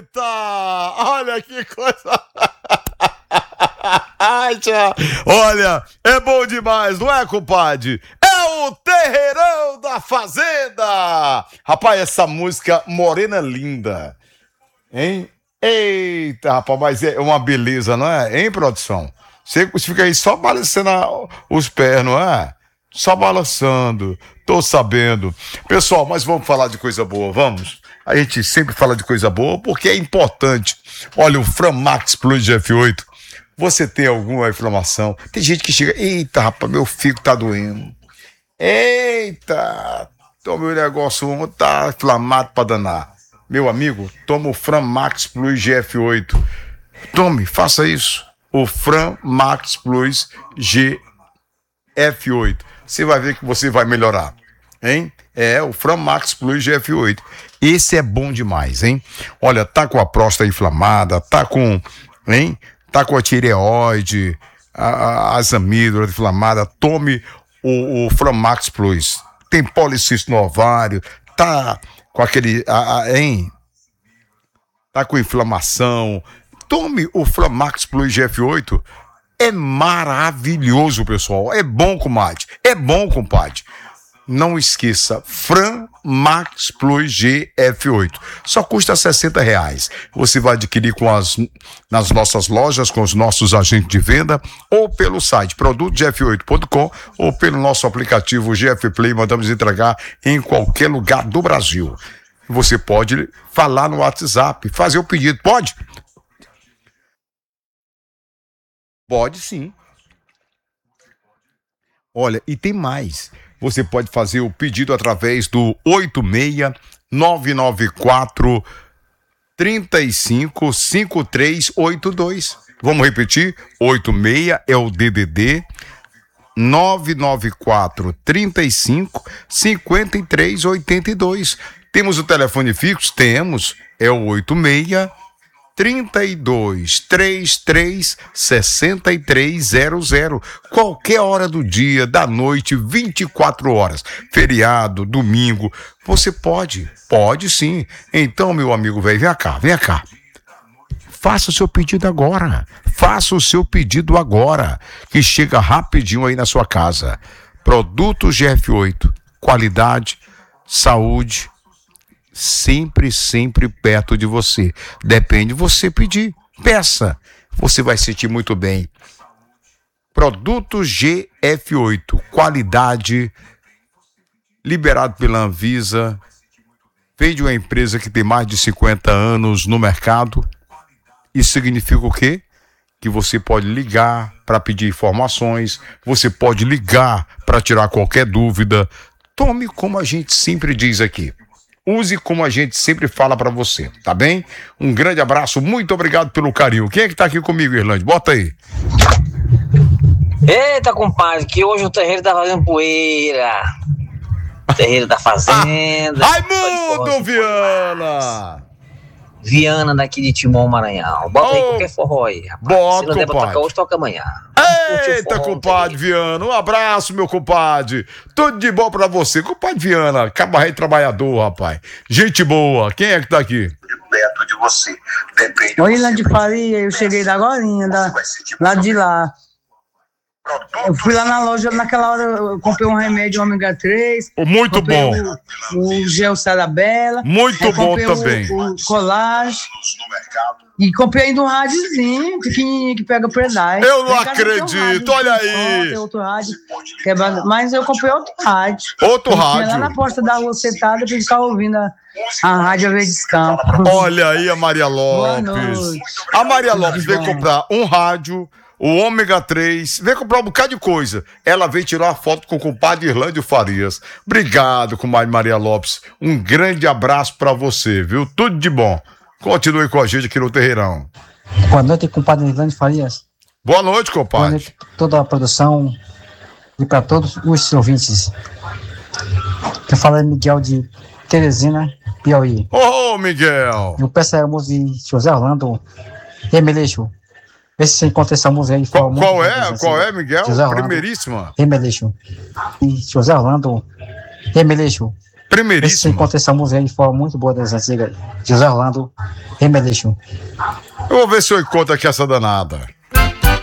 Eita! Olha que coisa... Olha, é bom demais, não é, compadre? É o Terreirão da Fazenda! Rapaz, essa música Morena Linda, hein? Eita, rapaz, mas é uma beleza, não é? Hein, produção? Você fica aí só balançando os pés, não é? Só balançando, tô sabendo. Pessoal, mas vamos falar de coisa boa, vamos? A gente sempre fala de coisa boa porque é importante. Olha, o Framax Plus F8. Você tem alguma inflamação? Tem gente que chega, eita, rapaz, meu fígado tá doendo. Eita, tomei um negócio ontem, tá inflamado pra danar. Meu amigo, toma o Framax Plus GF8. Tome, faça isso. O Framax Plus GF8. Você vai ver que você vai melhorar, hein? É, o Framax Plus GF8. Esse é bom demais, hein? Olha, tá com a próstata inflamada, tá com, hein? Tá com a tireoide, as amígdalas inflamadas, tome o Framax Plus. Tem policisto no ovário, tá com aquele, hein? Tá com inflamação. Tome o Framax Plus GF8. É maravilhoso, pessoal. É bom, comadre. É bom, compadre. Não esqueça, Framax Plus GF8. Só custa R$60. Você vai adquirir nas nossas lojas, com os nossos agentes de venda, ou pelo site produtogf8.com, ou pelo nosso aplicativo GF Play. Mandamos entregar em qualquer lugar do Brasil. Você pode falar no WhatsApp, fazer o pedido. Pode? Pode sim. Olha, e tem mais. Você pode fazer o pedido através do 86994 355382. Vamos repetir? 86 é o DDD 994 355382. Temos o telefone fixo? Temos. É o 86 3233 6300. Qualquer hora do dia, da noite, 24 horas. Feriado, domingo, você pode sim. Então, meu amigo velho, vem cá. Faça o seu pedido agora. Que chega rapidinho aí na sua casa. Produto GF8. Qualidade, saúde, sempre perto de você. Depende de você pedir. Peça. Você vai sentir muito bem. Produto GF8. Qualidade, liberado pela Anvisa. Vem de uma empresa que tem mais de 50 anos no mercado. Isso significa o quê? Que você pode ligar para pedir informações. Você pode ligar para tirar qualquer dúvida. Tome como a gente sempre diz aqui. Use como a gente sempre fala pra você, tá bem? Um grande abraço, muito obrigado pelo carinho. Quem é que tá aqui comigo, Irlande? Bota aí. Eita, compadre, que hoje o terreiro tá fazendo poeira. Terreiro da Fazenda. Raimundo Viana! Viana daqui de Timon, Maranhão. Bota aí qualquer forró aí, rapaz. Bota, se não der pra tocar hoje, toca amanhã. Eita, compadre Viana, um abraço, meu compadre. Tudo de bom pra você. Compadre Viana, cabaré trabalhador, rapaz. Gente boa. Quem é que tá aqui? Perto de você. Oi, lá de Faria, eu cheguei da agorinha, lá de lá. Eu fui lá na loja, naquela hora eu comprei um remédio ômega 3. Muito bom. O gel Sarabela. Muito bom também. O colágeno. E comprei ainda um rádiozinho pequenininho que pega pedais. Eu não acredito, olha aí. Tem outro rádio, mas eu comprei outro rádio. Outro rádio. Lá na porta da Rocetada pra ficar ouvindo a Rádio Verdes Campos. Olha aí a Maria Lopes. A Maria Lopes veio comprar um rádio, o ômega 3, veio comprar um bocado de coisa. Ela veio tirar uma foto com o compadre Irlândio Farias. Obrigado, comadre Maria Lopes. Um grande abraço pra você, viu? Tudo de bom. Continue com a gente aqui no Terreirão. Boa noite, compadre Irlande Farias. Boa noite, compadre. Boa noite, toda a produção e para todos os ouvintes. Eu falo é Miguel de Teresina, Piauí. Ô, Miguel! Eu peço a música de José Orlando e Remeleixo. Vê se você encontra essa música aí. Qual é, Miguel? José Orlando, primeiríssima. Remeleixo. E José Orlando, Remeleixo. Você Primeiríssima. encontra essa música aí de forma muito boa das antigas. José Orlando, Remediation. Eu vou ver se eu encontro aqui essa danada.